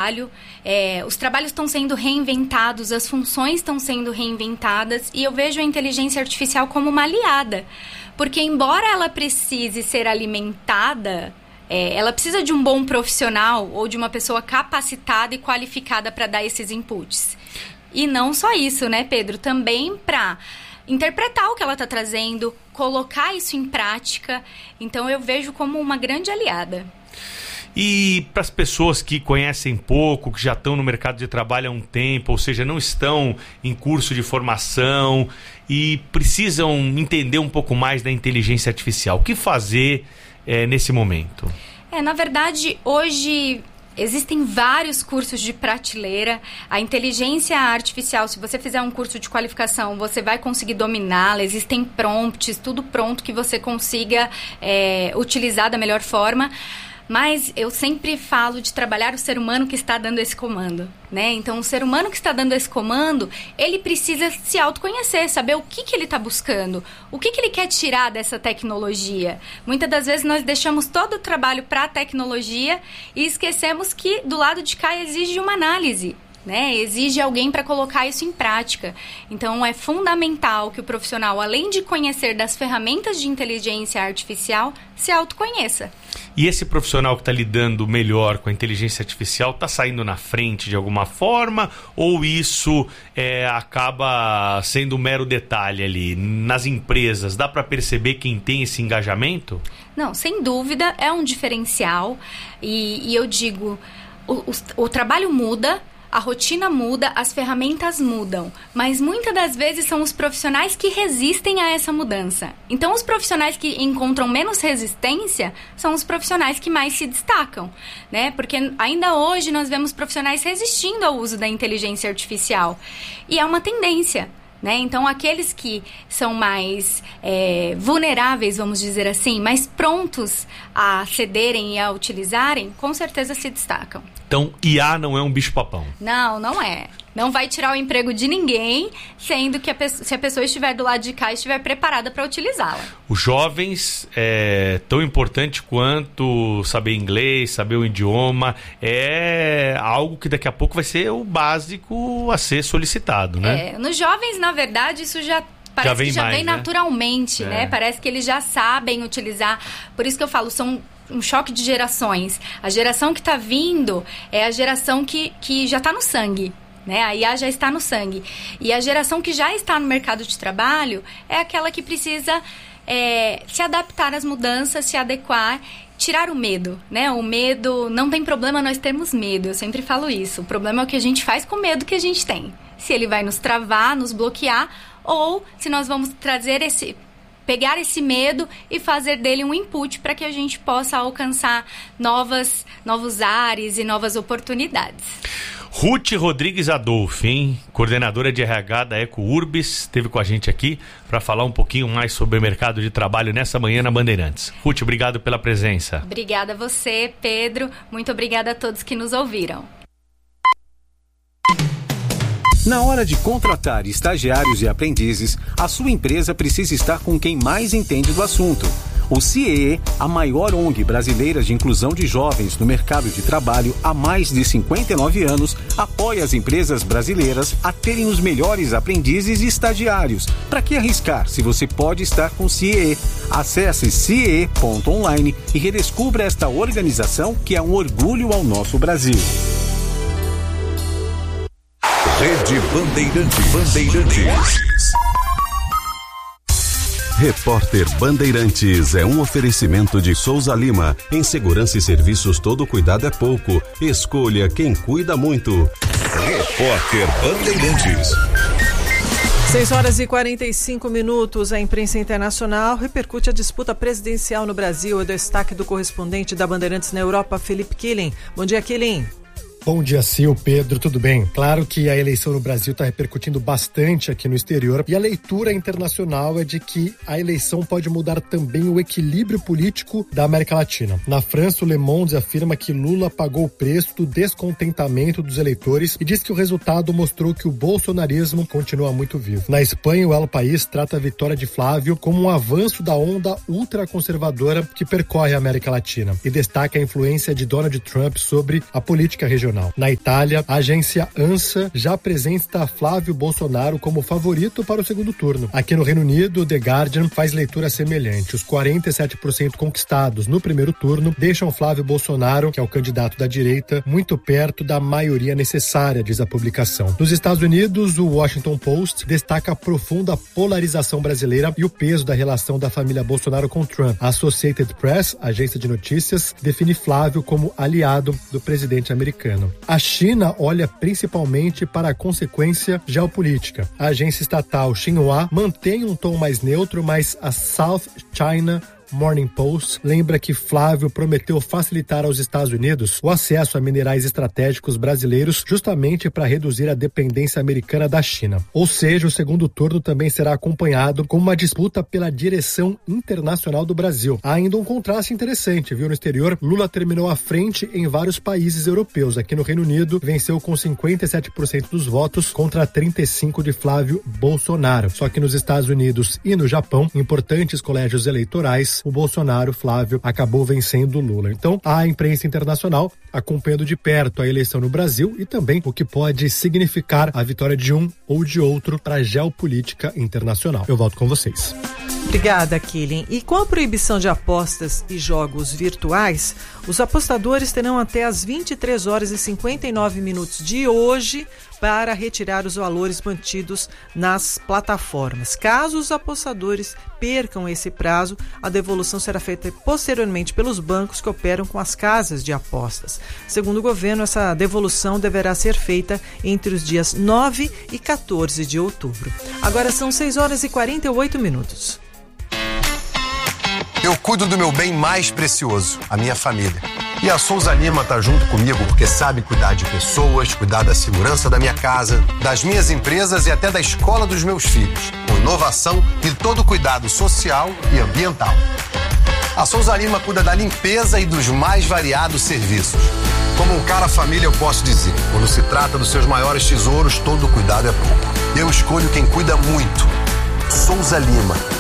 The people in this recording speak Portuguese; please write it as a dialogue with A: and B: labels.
A: trabalho, os trabalhos estão sendo reinventados, as funções estão sendo reinventadas, e eu vejo a inteligência artificial como uma aliada, porque embora ela precise ser alimentada, ela precisa de um bom profissional ou de uma pessoa capacitada e qualificada para dar esses inputs. E não só isso, né, Pedro? Também para interpretar o que ela está trazendo, colocar isso em prática. Então, eu vejo como uma grande aliada.
B: E para as pessoas que conhecem pouco, que já estão no mercado de trabalho há um tempo, ou seja, não estão em curso de formação e precisam entender um pouco mais da inteligência artificial, o que fazer nesse momento?
A: Na verdade, hoje existem vários cursos de prateleira. A inteligência artificial, se você fizer um curso de qualificação, você vai conseguir dominá-la. Existem prompts, tudo pronto que você consiga utilizar da melhor forma. Mas eu sempre falo de trabalhar o ser humano que está dando esse comando, né? Então, o ser humano que está dando esse comando, ele precisa se autoconhecer, saber o que ele está buscando, o que ele quer tirar dessa tecnologia. Muitas das vezes nós deixamos todo o trabalho para a tecnologia e esquecemos que do lado de cá exige uma análise, né? Exige alguém para colocar isso em prática. Então, é fundamental que o profissional, além de conhecer das ferramentas de inteligência artificial, se autoconheça.
B: E esse profissional que está lidando melhor com a inteligência artificial está saindo na frente de alguma forma, ou isso acaba sendo um mero detalhe ali? Nas empresas, dá para perceber quem tem esse engajamento?
A: Não, sem dúvida, é um diferencial. E eu digo, o trabalho muda, a rotina muda, as ferramentas mudam, mas muitas das vezes são os profissionais que resistem a essa mudança. Então, os profissionais que encontram menos resistência são os profissionais que mais se destacam, né? Porque ainda hoje nós vemos profissionais resistindo ao uso da inteligência artificial. E é uma tendência, né? Então, aqueles que são mais vulneráveis, vamos dizer assim, mais prontos a cederem e a utilizarem, com certeza se destacam.
B: Então, IA não é um bicho-papão?
A: Não, não é. Não vai tirar o emprego de ninguém, sendo que se a pessoa estiver do lado de cá e estiver preparada para utilizá-la.
B: Os jovens, tão importante quanto saber inglês, saber o idioma, é algo que daqui a pouco vai ser o básico a ser solicitado, né?
A: Nos jovens, na verdade, isso parece que já vem naturalmente, né? Parece que eles já sabem utilizar. Por isso que eu falo, são um choque de gerações. A geração que está vindo é a geração que já está no sangue, né? A IA já está no sangue. E a geração que já está no mercado de trabalho é aquela que precisa se adaptar às mudanças, se adequar, tirar o medo, né? O medo, não tem problema nós termos medo, eu sempre falo isso. O problema é o que a gente faz com o medo que a gente tem. Se ele vai nos travar, nos bloquear, ou se nós vamos pegar esse medo e fazer dele um input para que a gente possa alcançar novos ares e novas oportunidades.
B: Ruth Rodrigues Adolfo, coordenadora de RH da EcoUrbis, esteve com a gente aqui para falar um pouquinho mais sobre o mercado de trabalho nessa manhã na Bandeirantes. Ruth, obrigado pela presença.
A: Obrigada a você, Pedro. Muito obrigada a todos que nos ouviram.
C: Na hora de contratar estagiários e aprendizes, a sua empresa precisa estar com quem mais entende do assunto. O CIEE, a maior ONG brasileira de inclusão de jovens no mercado de trabalho há mais de 59 anos, apoia as empresas brasileiras a terem os melhores aprendizes e estagiários. Para que arriscar se você pode estar com o CIEE? Acesse ciee.online e redescubra esta organização que é um orgulho ao nosso Brasil.
D: Rede Bandeirantes. Repórter Bandeirantes é um oferecimento de Souza Lima. Em segurança e serviços, todo cuidado é pouco. Escolha quem cuida muito. Repórter Bandeirantes.
E: 6h45. A imprensa internacional repercute a disputa presidencial no Brasil. É o destaque do correspondente da Bandeirantes na Europa, Felipe Killing. Bom dia, Killing.
F: Bom dia, Sil, Pedro, tudo bem? Claro que a eleição no Brasil está repercutindo bastante aqui no exterior e a leitura internacional é de que a eleição pode mudar também o equilíbrio político da América Latina. Na França, o Le Monde afirma que Lula pagou o preço do descontentamento dos eleitores e diz que o resultado mostrou que o bolsonarismo continua muito vivo. Na Espanha, o El País trata a vitória de Flávio como um avanço da onda ultraconservadora que percorre a América Latina e destaca a influência de Donald Trump sobre a política regional. regional. Na Itália, a agência ANSA já apresenta Flávio Bolsonaro como favorito para o segundo turno. Aqui no Reino Unido, The Guardian faz leitura semelhante. Os 47% conquistados no primeiro turno deixam Flávio Bolsonaro, que é o candidato da direita, muito perto da maioria necessária, diz a publicação. Nos Estados Unidos, o Washington Post destaca a profunda polarização brasileira e o peso da relação da família Bolsonaro com Trump. A Associated Press, agência de notícias, define Flávio como aliado do presidente americano. A China olha principalmente para a consequência geopolítica. A agência estatal Xinhua mantém um tom mais neutro, mas a South China Morning Post lembra que Flávio prometeu facilitar aos Estados Unidos o acesso a minerais estratégicos brasileiros justamente para reduzir a dependência americana da China. Ou seja, o segundo turno também será acompanhado com uma disputa pela direção internacional do Brasil. Há ainda um contraste interessante, viu? No exterior, Lula terminou à frente em vários países europeus. Aqui no Reino Unido, venceu com 57% dos votos contra 35% de Flávio Bolsonaro. Só que nos Estados Unidos e no Japão, importantes colégios eleitorais, o Bolsonaro, Flávio, acabou vencendo o Lula. Então, a imprensa internacional acompanhando de perto a eleição no Brasil e também o que pode significar a vitória de um ou de outro para a geopolítica internacional. Eu volto com vocês.
E: Obrigada, Killian. E com a proibição de apostas e jogos virtuais, os apostadores terão até as 23 horas e 59 minutos de hoje para retirar os valores mantidos nas plataformas. Caso os apostadores percam esse prazo, a devolução será feita posteriormente pelos bancos que operam com as casas de apostas. Segundo o governo, essa devolução deverá ser feita entre os dias 9 e 14 de outubro. Agora são 6 horas e 48 minutos.
G: Eu cuido do meu bem mais precioso, a minha família. E a Souza Lima tá junto comigo porque sabe cuidar de pessoas, cuidar da segurança da minha casa, das minhas empresas e até da escola dos meus filhos, com inovação e todo cuidado social e ambiental. A Souza Lima cuida da limpeza e dos mais variados serviços. Como um cara família, eu posso dizer, quando se trata dos seus maiores tesouros, todo cuidado é pouco. Eu escolho quem cuida muito. Souza Lima.